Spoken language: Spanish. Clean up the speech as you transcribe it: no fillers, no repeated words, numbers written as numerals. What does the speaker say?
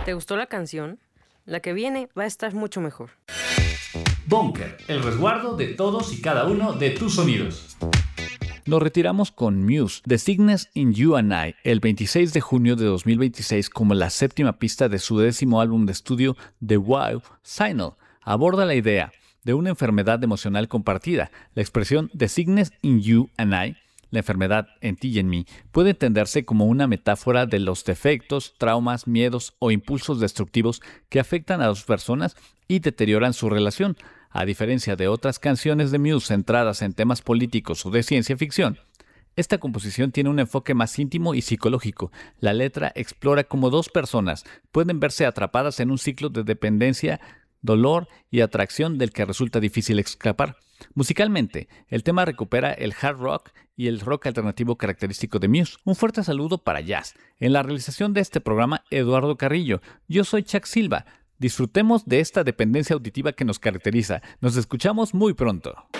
¿Te gustó la canción? La que viene va a estar mucho mejor. Bunker, el resguardo de todos y cada uno de tus sonidos. Nos retiramos con Muse, The Sickness in You and I, el 26 de junio de 2026 como la séptima pista de su 10º álbum de estudio The Wild Signal. Aborda la idea de una enfermedad emocional compartida. La expresión The Sickness in You and I, la enfermedad en ti y en mí, puede entenderse como una metáfora de los defectos, traumas, miedos o impulsos destructivos que afectan a las personas y deterioran su relación. A diferencia de otras canciones de Muse centradas en temas políticos o de ciencia ficción, esta composición tiene un enfoque más íntimo y psicológico. La letra explora cómo dos personas pueden verse atrapadas en un ciclo de dependencia, dolor y atracción del que resulta difícil escapar. Musicalmente, el tema recupera el hard rock y el rock alternativo característico de Muse. Un fuerte saludo para Jazz. En la realización de este programa, Eduardo Carrillo. Yo soy Chuck Silva. Disfrutemos de esta dependencia auditiva que nos caracteriza. Nos escuchamos muy pronto.